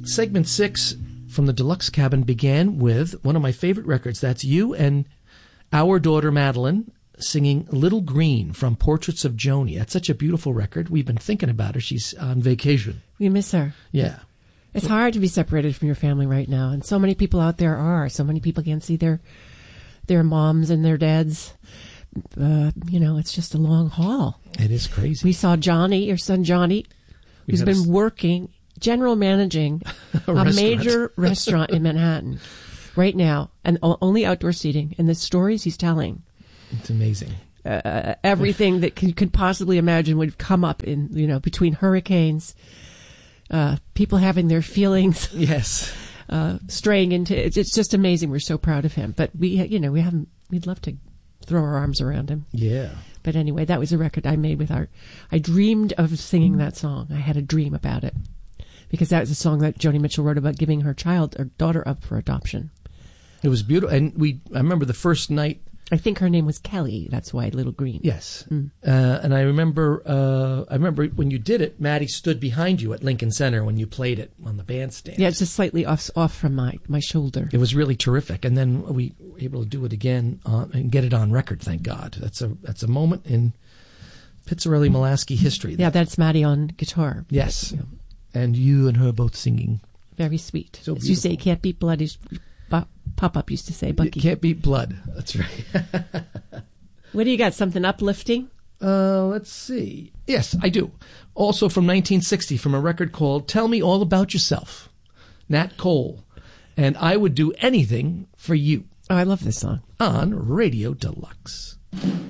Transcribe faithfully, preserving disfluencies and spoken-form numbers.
segment six from the Deluxe Cabin began with one of my favorite records. That's you and our daughter Madeline singing Little Green from Portraits of Joni. That's such a beautiful record. We've been thinking about her. She's on vacation. We miss her. Yeah. It's hard to be separated from your family right now, and so many people out there are. So many people can't see their their moms and their dads. Uh, you know, it's just a long haul. It is crazy. We saw Johnny, your son Johnny, We who's had a been s- working, general managing A a, restaurant. major restaurant in Manhattan right now, and o- only outdoor seating. And the stories he's telling, It's amazing. uh, everything that can, could possibly imagine would come up in, you know, between hurricanes, uh, people having their feelings, Yes. uh, straying into, it's, it's just amazing. We're so proud of him. But we, you know, we haven't, we'd love to throw our arms around him. Yeah. But anyway, that was a record I made with our, I dreamed of singing that song. I had a dream about it because that was a song that Joni Mitchell wrote about giving her child or daughter up for adoption. It was beautiful. And we, I remember the first night. I think her name was Kelly. That's why Little Green. Yes. Mm. Uh, and I remember, uh, I remember when you did it, Maddie stood behind you at Lincoln Center when you played it on the bandstand. Yeah, it's just slightly off off from my, my shoulder. It was really terrific. And then we were able to do it again on, and get it on record, thank God. That's a that's a moment in Pizzarelli Molaski history. Yeah, that's Maddie on guitar. Yes. Yeah. And you and her both singing. Very sweet. So As you say, beautiful. can't beat blood. As Pop-Up used to say, Bucky. You can't beat blood. That's right. What do you got? Something uplifting? Uh, let's see. Yes, I do. Also from nineteen sixty, from a record called Tell Me All About Yourself. Nat Cole. And I Would Do Anything for You Oh, I love this song. on Radio Deluxe.